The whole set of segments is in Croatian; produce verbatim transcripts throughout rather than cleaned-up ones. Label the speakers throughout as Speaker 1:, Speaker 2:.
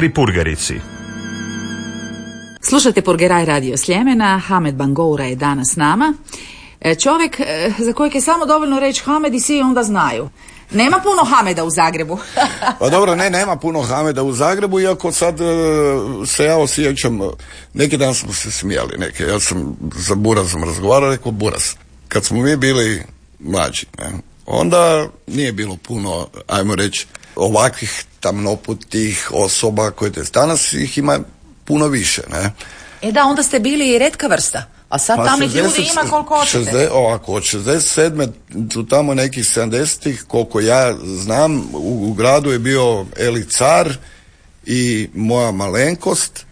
Speaker 1: pri Purgerici.
Speaker 2: Slušajte Purgeraj radio Sljemena, Hamed Bangoura je danas s nama. Čovjek za kojeg je samo dovoljno reći Hamed i svi onda znaju. Nema puno Hameda u Zagrebu.
Speaker 3: Pa dobro, ne, nema puno Hameda u Zagrebu, iako sad e, se ja osjećam, neki dan smo se smijali, neke, ja sam za Burazom razgovarao, rekao Buraz, kad smo mi bili mlađi, ne, onda nije bilo puno, ajmo reći, ovakvih tamnoputih osoba koje te, danas ih ima puno više, ne.
Speaker 2: E da, onda ste bili i retka vrsta. A sad pa tamnih ljudi ima koliko hoćete.
Speaker 3: šezdeset, ovako, od šezdeset sedme do tamo nekih sedamdesetih, koliko ja znam, u, u gradu je bio Eli Car i moja malenkost,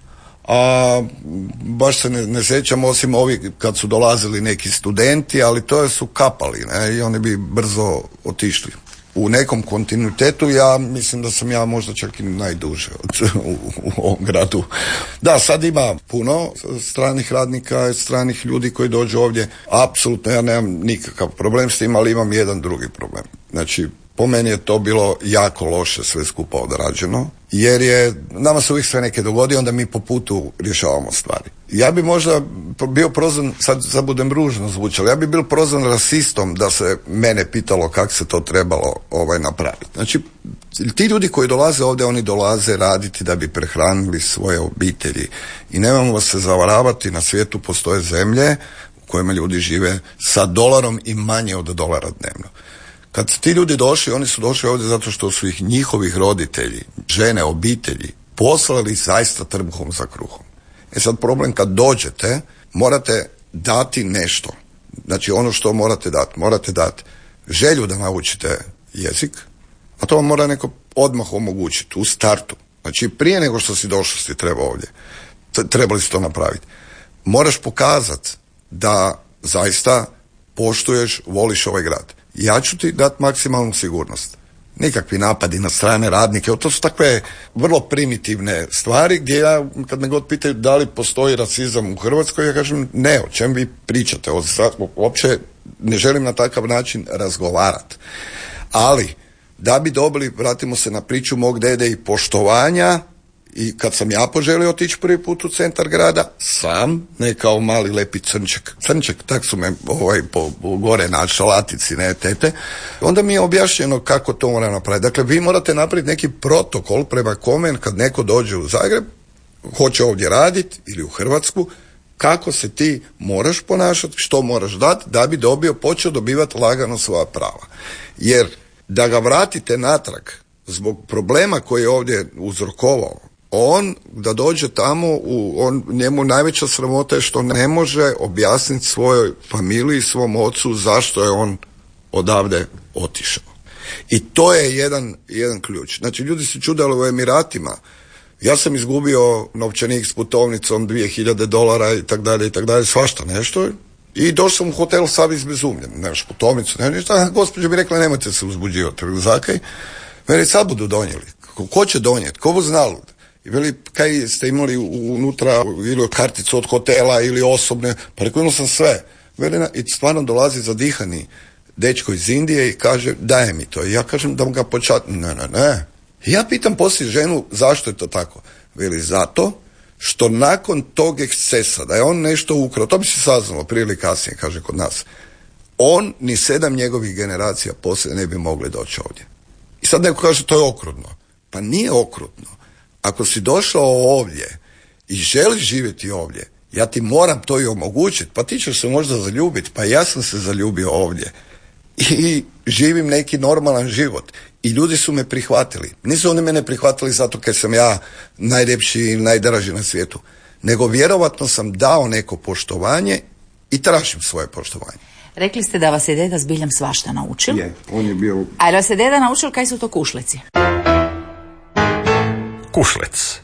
Speaker 3: a baš se ne, ne sjećam osim ovi kad su dolazili neki studenti, ali to su kapali, ne, i oni bi brzo otišli. U nekom kontinuitetu ja mislim da sam ja možda čak i najduže od, u, u ovom gradu. Da, sad ima puno stranih radnika, stranih ljudi koji dođu ovdje. Apsolutno ja nemam nikakav problem s tim, ali imam jedan drugi problem. Znači, po meni je to bilo jako loše sve skupa odrađeno, jer je, nama se uvijek sve neke dogodi, onda mi po putu rješavamo stvari. Ja bi možda bio prozvan, sad, sad budem ružno zvučalo, ja bi bil prozvan rasistom da se mene pitalo kako se to trebalo ovaj napraviti. Znači, ti ljudi koji dolaze ovdje, oni dolaze raditi da bi prehranili svoje obitelji. I nemamo se zavaravati, na svijetu postoje zemlje u kojima ljudi žive sa dolarom i manje od dolara dnevno. Kad su ti ljudi došli, oni su došli ovdje zato što su ih njihovih roditelji, žene, obitelji, poslali zaista trbuhom za kruhom. E sad problem, kad dođete, morate dati nešto. Znači ono što morate dati, morate dati želju da naučite jezik, a to vam mora neko odmah omogućiti u startu. Znači prije nego što si došao si treba ovdje. Trebali si to napraviti. Moraš pokazati da zaista poštuješ, voliš ovaj grad. Ja ću ti dati maksimalnu sigurnost. Nikakvi napadi na strane radnike, to su takve vrlo primitivne stvari gdje ja, kad me god pitaju da li postoji rasizam u Hrvatskoj, ja kažem ne, o čem vi pričate, o, uopće ne želim na takav način razgovarati. Ali, da bi dobili, vratimo se na priču mog dede i poštovanja, i kad sam ja poželio otići prvi put u centar grada, sam, ne kao mali lepi crnček, crnček, tak su me ovaj, po, po, gore na šalatici, ne tete, onda mi je objašnjeno kako to mora napraviti. Dakle, vi morate napraviti neki protokol prema kome kad neko dođe u Zagreb, hoće ovdje raditi ili u Hrvatsku, kako se ti moraš ponašati, što moraš dati da bi dobio, počeo dobivati lagano svoja prava. Jer da ga vratite natrag zbog problema koji je ovdje uzrokovao, on da dođe tamo, u, on, njemu najveća sramota je što ne može objasniti svojoj familiji, svom ocu zašto je on odavde otišao. I to je jedan, jedan ključ. Znači, ljudi su čudali u Emiratima. Ja sam izgubio novčanik s putovnicom dvije hiljade dolara i tak dalje i tak dalje, svašta nešto. I došao sam u hotel sav izbezumljen. Nemaš putovnicu, ne ništa. Gospođa mi rekla, nemojte se uzbuđivati. Zakaj? Meni sad budu donijeli. Ko će donijeti? Ko bu znali? I veli, kaj ste imali unutra ili karticu od hotela ili osobne, pa rekao, imao sam sve. Veli, i stvarno dolazi zadihani dečko iz Indije i kaže, daj mi to. I ja kažem da mu ga počatim. Ne, ne, ne. I ja pitam poslije ženu, zašto je to tako? Veli, zato što nakon tog ekscesa, da je on nešto ukrao, to bi se saznalo prije ili kasnije, kaže kod nas, on ni sedam njegovih generacija poslije ne bi mogli doći ovdje. I sad neko kaže, to je okrutno. Pa nije okrutno. Ako si došao ovdje i želiš živjeti ovdje, ja ti moram to i omogućiti, pa ti ćeš se možda zaljubiti, pa ja sam se zaljubio ovdje i živim neki normalan život i ljudi su me prihvatili. Nisu oni mene prihvatili zato jer sam ja najljepši i najdraži na svijetu, nego vjerovatno sam dao neko poštovanje i tražim svoje poštovanje.
Speaker 2: Rekli ste da vas je deda zbiljam svašta naučil.
Speaker 3: Je, on je bio...
Speaker 2: Ali vas je deda naučil kaj su to kušleci?
Speaker 1: Kušlec.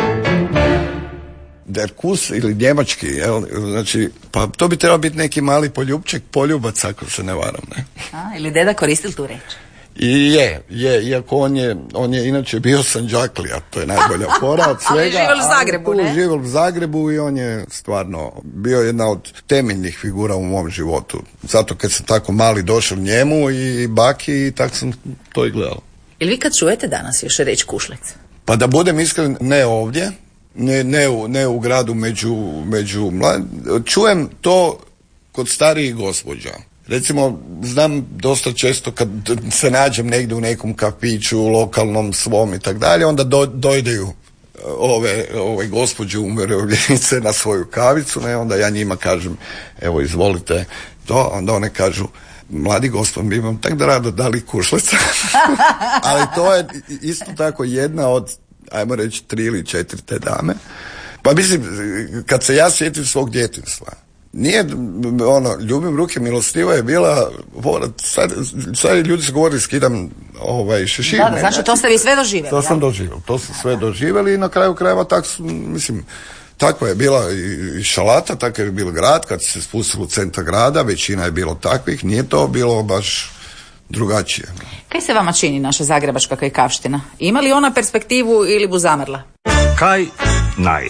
Speaker 3: Der Kuss ili njemački, jel? Znači, pa to bi trebao biti neki mali poljubček, poljubac, ako se ne varam, ne?
Speaker 2: A, ili deda koristil tu reč?
Speaker 3: I je, je, iako on je, on je inače bio Sanđaklija, to je najbolja fora od svega.
Speaker 2: Ali živjel u Zagrebu, ne?
Speaker 3: Živjel u Zagrebu i on je stvarno bio jedna od temeljnih figura u mom životu. Zato kad sam tako mali došao njemu i baki i tak sam to i gledao.
Speaker 2: Ili vi kad čujete danas još reći kušlec?
Speaker 3: Pa da budem iskren, ne ovdje, ne, ne, u, ne u gradu među, među mlad... Čujem to kod starijih gospođa. Recimo, znam dosta često kad se nađem negdje u nekom kafiću, lokalnom svom i tak dalje, onda do, dojdeju ove, ove gospođe umirovljenice na svoju kavicu, ne, onda ja njima kažem, evo izvolite to, onda one kažu, mladi gospod, bi vam tak da rado dali kušlica. Ali to je isto tako jedna od, ajmo reći, tri ili četiri te dame. Pa mislim, kad se ja sjetim svog djetinjstva, nije, ono, ljubim ruke milostivo je bila, sad, sad ljudi su govorili skidam ovaj, šešir.
Speaker 2: Da, da, znači to ste vi sve doživjeli.
Speaker 3: To sam doživjeli, to sam sve doživjeli i na kraju krajeva tak su, mislim, takva je bila i šalata, takav je bil grad, kad se spustilo u centar grada, većina je bilo takvih, nije to bilo baš drugačije.
Speaker 2: Kaj se vama čini naša zagrebačka kajkavština? Ima li ona perspektivu ili bu zamrla?
Speaker 1: Kaj naj?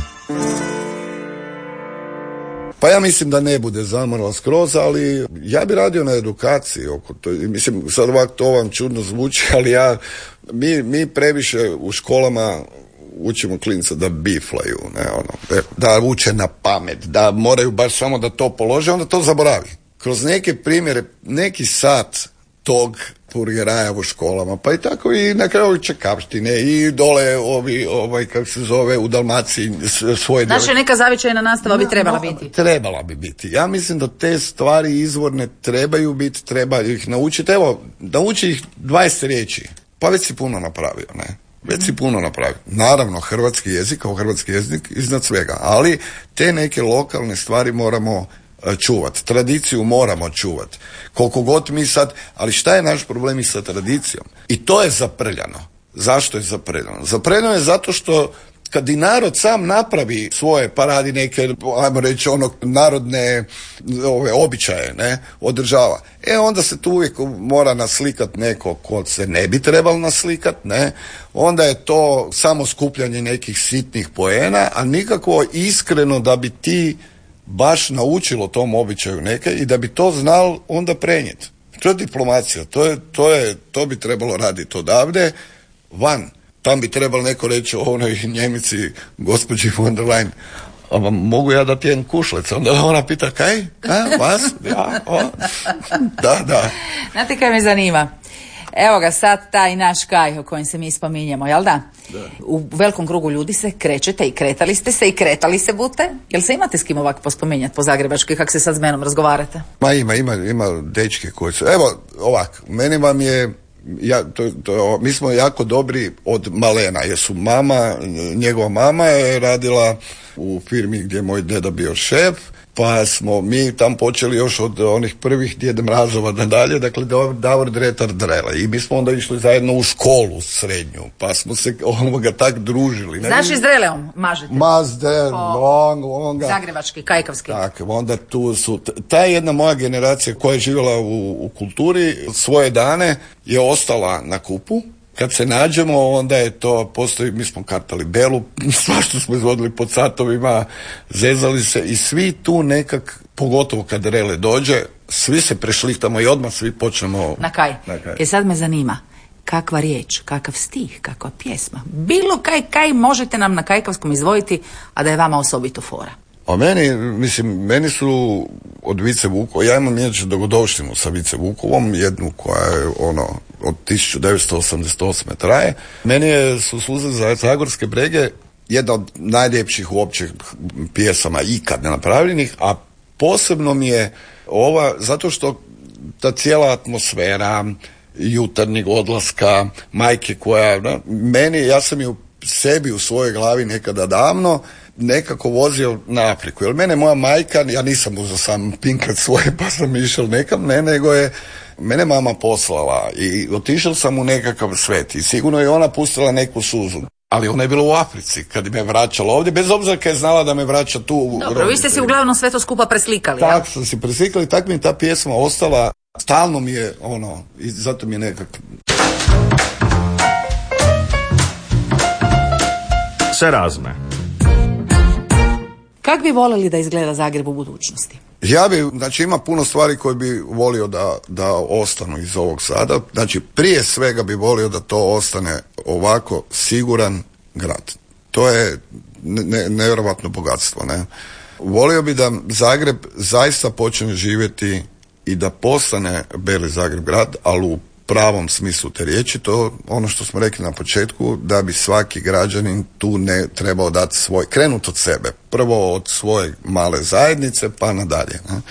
Speaker 3: Pa ja mislim da ne bude zamrla skroz, ali ja bi radio na edukaciji oko to. Mislim, sad ovako to vam čudno zvuči, ali ja, mi, mi previše u školama učimo klinca da biflaju, ne, ono, da uče na pamet, da moraju baš samo da to polože, onda to zaboravi. Kroz neke primjere, neki sat tog purgeraja u školama, pa i tako i na kraju čekavštine i dole ovi, ovaj, kako se zove, u Dalmaciji svoje...
Speaker 2: Znači neka zavičajna nastava bi trebala
Speaker 3: no,
Speaker 2: biti.
Speaker 3: Trebala bi biti. Ja mislim da te stvari izvorne trebaju biti, treba ih naučiti. Evo, nauči ih dvadeset riječi, pa već si puno napravio, ne? Već si puno napravio. Naravno, hrvatski jezik kao hrvatski jezik iznad svega, ali te neke lokalne stvari moramo čuvati. Tradiciju moramo čuvati. Koliko god mi sad, ali šta je naš problem i sa tradicijom? I to je zaprljano. Zašto je zaprljano? Zaprljano je zato što kad i narod sam napravi svoje, pa radi neke, ajmo reći, ono, narodne ove, običaje, ne, održava. E, onda se tu uvijek mora naslikat neko ko se ne bi trebalo naslikat, ne. Onda je to samo skupljanje nekih sitnih poena, a nikako iskreno da bi ti baš naučilo tom običaju neke i da bi to znal onda prenijeti. To je diplomacija, to je, to je, to bi trebalo raditi odavde, van. Tam bi trebalo neko reći o onoj Njemici, gospođi von der Leyen, a vam mogu ja dati jedan kušlec? Onda ona pita, kaj? A, vas? Ja, o. Da, da.
Speaker 2: Znate kaj me zanima? Evo ga sad taj naš kaj o kojem se mi spominjemo, jel da? Da. U velikom krugu ljudi se krećete i kretali ste se i kretali se bute. Jel se imate s kim ovako pospominjati po zagrebački, kak se sad s menom razgovarate? Ma
Speaker 3: ima, ima, ima dečke koji su... Evo, ovak, meni vam je... Ja, to, to, mi smo jako dobri od malena, jer su mama, njegova mama je radila u firmi gdje je moj deda bio šef, pa smo mi tam počeli još od onih prvih Djeda Mrazova nadalje, dakle Davor Dretar Drele, i mi smo onda išli zajedno u školu srednju, pa smo se onoga tak družili.
Speaker 2: Znaš i s Dreleom mažete?
Speaker 3: Ma s Dreleom, onga.
Speaker 2: Zagrebački, kajkavski.
Speaker 3: Tako, onda tu su, ta jedna moja generacija koja je živjela u, u kulturi, svoje dane je ostala na Kupu. Kad se nađemo, onda je to, postoji, mi smo kartali belu, svašta smo izvodili pod satovima, zezali se i svi tu nekak, pogotovo kad Rele dođe, svi se prešlihtamo i odmah svi počnemo...
Speaker 2: Na kaj?
Speaker 3: Na kaj.
Speaker 2: I sad me zanima, kakva riječ, kakav stih, kakva pjesma, bilo kaj, kaj možete nam na kajkavskom izdvojiti, a da je vama osobito fora?
Speaker 3: A meni, mislim, meni su od Vice Vukova, ja imam inače dogodovštinu sa Vice Vukovom, jednu koja je ono od tisuću devetsto osamdeset osme traje. Meni je, su Suze za Zagorske brege jedna od najljepših uopće pjesama ikad napravljenih, a posebno mi je ova, zato što ta cijela atmosfera jutarnjeg odlaska majke koja, da, meni, ja sam ju sebi u svojoj glavi nekada davno nekako vozio na Afriku. Jer mene moja majka, ja nisam uzeo sam pinkat svoje pa sam išao nekam, ne, nego je mene mama poslala i otišao sam u nekakav svet i sigurno je ona pustila neku suzu. Ali ona je bila u Africi kad me vraćala ovdje, bez obzira kad je znala da me vraća tu.
Speaker 2: Dobro, vi ste si uglavnom sve to skupa preslikali.
Speaker 3: Tako sam si preslikali, tako mi je ta pjesma ostala, stalno mi je ono, i zato mi je nekak...
Speaker 1: Se razme.
Speaker 2: Kak bi voljeli da izgleda Zagreb u budućnosti?
Speaker 3: Ja bi, znači ima puno stvari koje bi volio da, da ostanu iz ovog sada. Znači prije svega bi volio da to ostane ovako siguran grad. To je ne, nevjerojatno bogatstvo, ne. Volio bi da Zagreb zaista počne živjeti i da postane Beli Zagreb grad, ali u pravom smislu te riječi, to ono što smo rekli na početku, da bi svaki građanin tu ne trebao dati svoj, krenut od sebe, prvo od svoje male zajednice pa nadalje. Ne.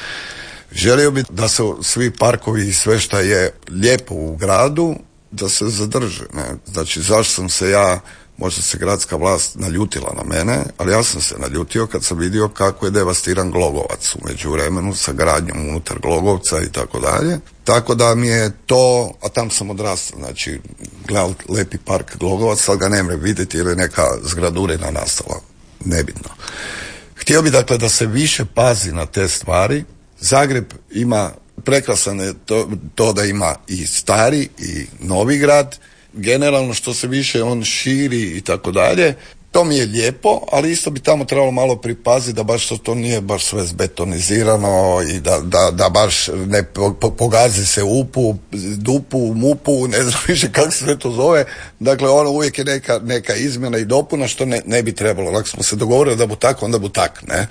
Speaker 3: Želio bi da se svi parkovi i sve što je lijepo u gradu, da se zadrže. Ne. Znači, zašto sam se ja, možda se gradska vlast naljutila na mene, ali ja sam se naljutio kad sam vidio kako je devastiran Glogovac u međuvremenu sa gradnjom unutar Glogovca i tako dalje. Tako da mi je to, a tam sam odrastao, znači gledal lepi park Glogovac, ali ga ne mre vidjeti jer je neka zgradurina nastala, nebitno. Htio bi dakle da se više pazi na te stvari. Zagreb ima, prekrasan je to, to da ima i stari i novi grad, generalno što se više on širi i tako dalje, to mi je lijepo, ali isto bi tamo trebalo malo pripaziti da baš to, to nije baš sve zbetonizirano i da, da, da baš ne po, pogazi se upu, dupu, mupu, ne znam više kako se sve to zove. Dakle, ono uvijek je neka, neka izmjena i dopuna što ne, ne bi trebalo. Ako smo se dogovorili da bu tako, onda bu tak, ne.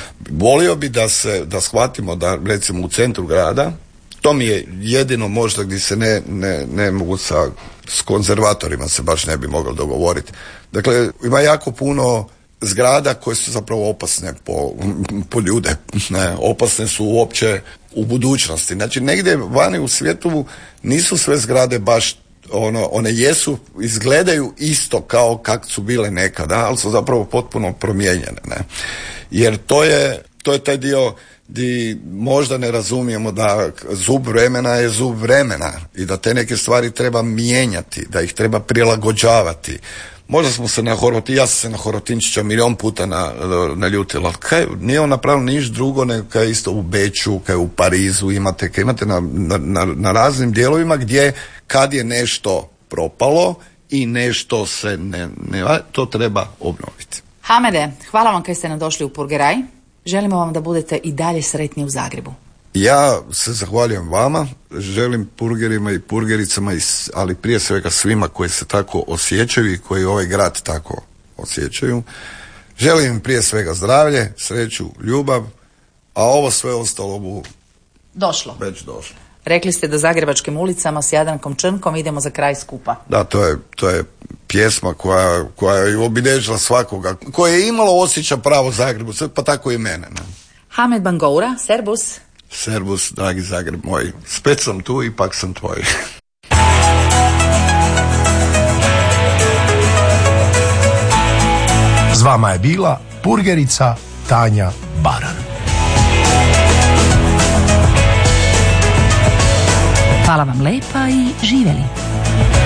Speaker 3: Volio bi da se, da shvatimo da recimo u centru grada, to mi je jedino možda gdje se ne, ne, ne mogu sa, s konzervatorima se baš ne bi mogli dogovoriti. Dakle, ima jako puno zgrada koje su zapravo opasne po, po ljude. Ne, opasne su uopće u budućnosti. Znači, negdje vani u svijetu nisu sve zgrade baš ono, one jesu, izgledaju isto kao kak su bile nekada, ali su zapravo potpuno promijenjene. Ne? Jer to je, to je taj dio di možda ne razumijemo da zub vremena je zub vremena i da te neke stvari treba mijenjati, da ih treba prilagođavati. Možda smo se na Horvatin, ja sam se na Horvatinčića milion puta na, naljutila. Kaj, nije on napravio niš drugo nego kaj isto u Beču, kaj u Parizu imate, kaj imate na, na, na raznim dijelovima gdje kad je nešto propalo i nešto se ne, ne to treba obnoviti.
Speaker 2: Hamede, hvala vam kaj ste nam došli u Purgeraj. Želimo vam da budete i dalje sretni u Zagrebu.
Speaker 3: Ja se zahvaljujem vama, želim purgerima i purgericama, ali prije svega svima koji se tako osjećaju i koji ovaj grad tako osjećaju. Želim im prije svega zdravlje, sreću, ljubav, a ovo sve ostalo bu
Speaker 2: došlo.
Speaker 3: Već došlo.
Speaker 2: Rekli ste da zagrebačkim ulicama s Jadrankom Črnkom idemo za kraj skupa.
Speaker 3: Da, to je, to je pjesma koja, koja je obilježila svakoga, koja je imalo osjeća pravo Zagrebu, pa tako i mene. Ne?
Speaker 2: Hamed Bangoura, Servus.
Speaker 3: Servus, dragi Zagreb moj. Spet sam tu, ipak sam tvoj.
Speaker 4: S vama je bila purgerica Tanja Baran.
Speaker 5: Hvala vam lepa i živjeli.